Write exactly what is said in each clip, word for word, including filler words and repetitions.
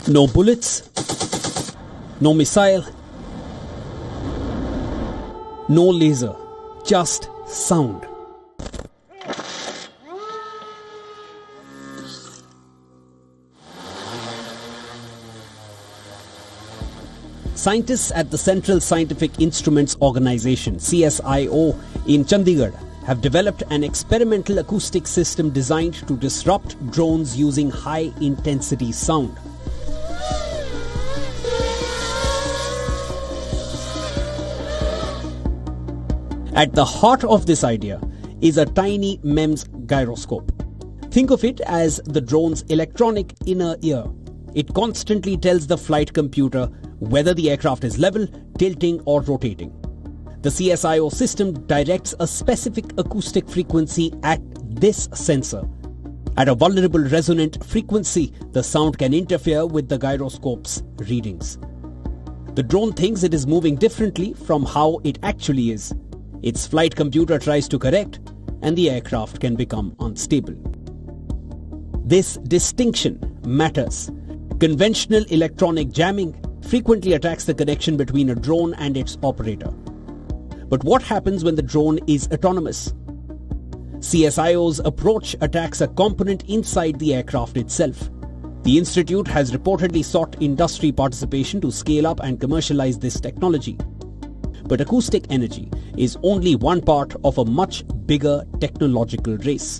No bullets, no missile, no laser, just sound. Scientists at the Central Scientific Instruments Organization, C S I O, in Chandigarh have developed an experimental acoustic system designed to disrupt drones using high-intensity sound. At the heart of this idea is a tiny MEMS gyroscope. Think of it as the drone's electronic inner ear. It constantly tells the flight computer whether the aircraft is level, tilting or rotating. The C S I O system directs a specific acoustic frequency at this sensor. At a vulnerable resonant frequency, the sound can interfere with the gyroscope's readings. The drone thinks it is moving differently from how it actually is. Its flight computer tries to correct, and the aircraft can become unstable. This distinction matters. Conventional electronic jamming frequently attacks the connection between a drone and its operator. But what happens when the drone is autonomous? C S I O's approach attacks a component inside the aircraft itself. The institute has reportedly sought industry participation to scale up and commercialize this technology. But acoustic energy is only one part of a much bigger technological race.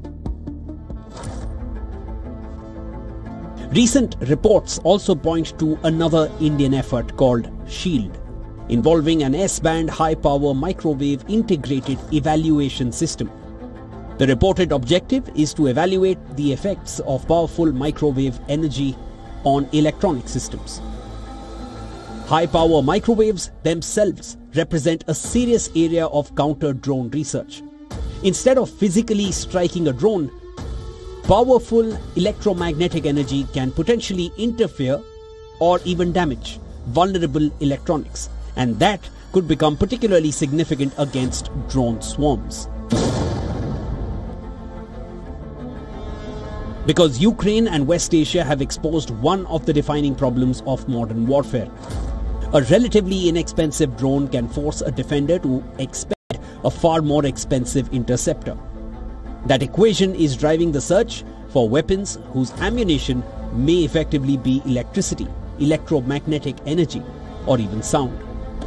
Recent reports also point to another Indian effort called SHIELD, involving an S-band high-power microwave integrated evaluation system. The reported objective is to evaluate the effects of powerful microwave energy on electronic systems. High-power microwaves themselves represent a serious area of counter-drone research. Instead of physically striking a drone, powerful electromagnetic energy can potentially interfere or even damage vulnerable electronics, and that could become particularly significant against drone swarms. Because Ukraine and West Asia have exposed one of the defining problems of modern warfare. A relatively inexpensive drone can force a defender to expend a far more expensive interceptor. That equation is driving the search for weapons whose ammunition may effectively be electricity, electromagnetic energy, or even sound.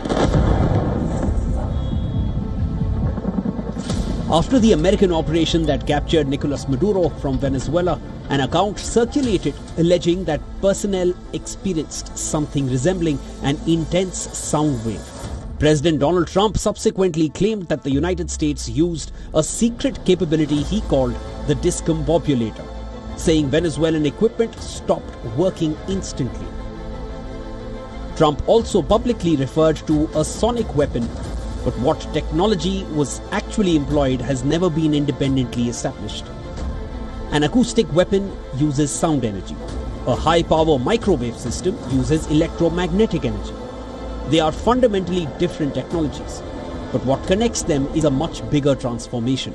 After the American operation that captured Nicolas Maduro from Venezuela, an account circulated alleging that personnel experienced something resembling an intense sound wave. President Donald Trump subsequently claimed that the United States used a secret capability he called the discombobulator, saying Venezuelan equipment stopped working instantly. Trump also publicly referred to a sonic weapon, but what technology was actually employed has never been independently established. An acoustic weapon uses sound energy. A high-power microwave system uses electromagnetic energy. They are fundamentally different technologies, but what connects them is a much bigger transformation.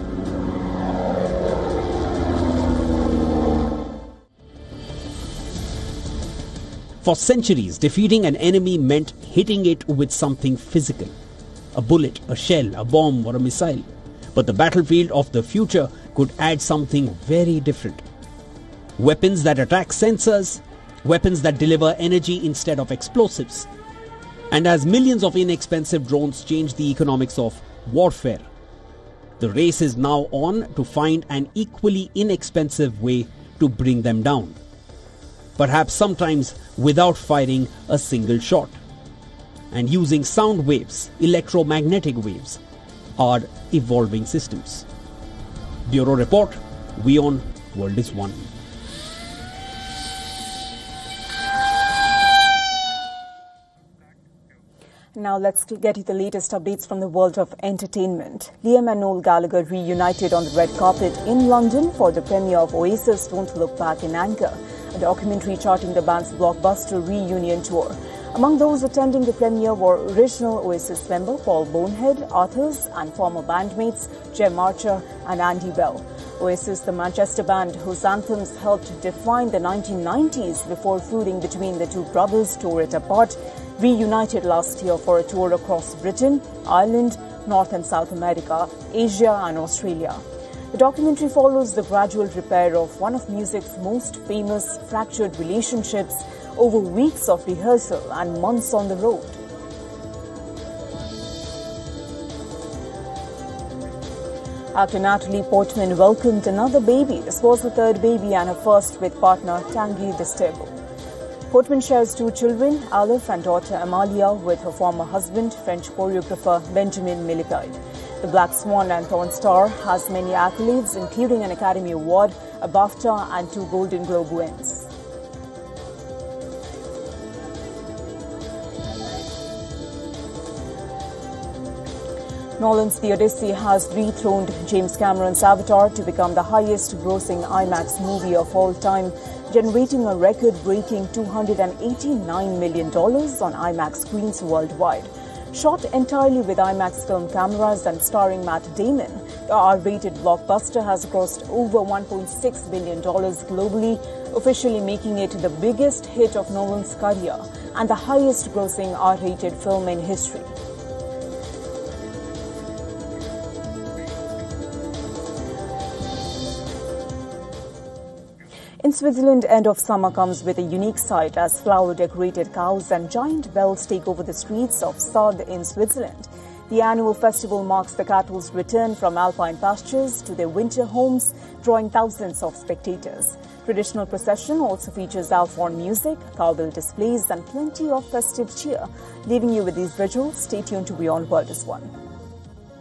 For centuries, defeating an enemy meant hitting it with something physical. A bullet, a shell, a bomb, or a missile. But the battlefield of the future could add something very different. Weapons that attack sensors, weapons that deliver energy instead of explosives. And as millions of inexpensive drones change the economics of warfare, the race is now on to find an equally inexpensive way to bring them down. Perhaps sometimes without firing a single shot. And using sound waves, electromagnetic waves, are evolving systems. Bureau Report, WION, World is One. Now let's get you the latest updates from the world of entertainment. Liam and Noel Gallagher reunited on the red carpet in London for the premiere of Oasis' Don't Look Back in Anger, a documentary charting the band's blockbuster reunion tour. Among those attending the premiere were original Oasis member Paul Bonehead, Arthurs and former bandmates Jem Archer and Andy Bell. Oasis, the Manchester band whose anthems helped define the nineteen nineties before feuding between the two brothers tore it apart, reunited last year for a tour across Britain, Ireland, North and South America, Asia and Australia. The documentary follows the gradual repair of one of music's most famous fractured relationships over weeks of rehearsal and months on the road. Actor Natalie Portman welcomed another baby. This was the third baby and her first with partner Tanguy Destebo. Portman shares two children, Aleph and daughter Amalia, with her former husband, French choreographer Benjamin Millepied. The Black Swan and Thorn Star has many accolades, including an Academy Award, a BAFTA and two Golden Globe wins. Nolan's The Odyssey has dethroned James Cameron's Avatar to become the highest-grossing IMAX movie of all time, generating a record-breaking two hundred eighty-nine million dollars on IMAX screens worldwide. Shot entirely with IMAX film cameras and starring Matt Damon, the R-rated blockbuster has grossed over one point six billion dollars globally, officially making it the biggest hit of Nolan's career and the highest-grossing R-rated film in history. In Switzerland, end of summer comes with a unique sight as flower-decorated cows and giant bells take over the streets of Sade in Switzerland. The annual festival marks the cattle's return from alpine pastures to their winter homes, drawing thousands of spectators. Traditional procession also features Alphorn music, cowbell displays and plenty of festive cheer. Leaving you with these visuals, stay tuned to Beyond World is One.